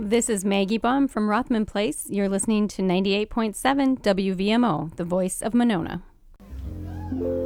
This is Maggie Baum from Rothman Place. You're listening to 98.7 WVMO, the voice of Monona.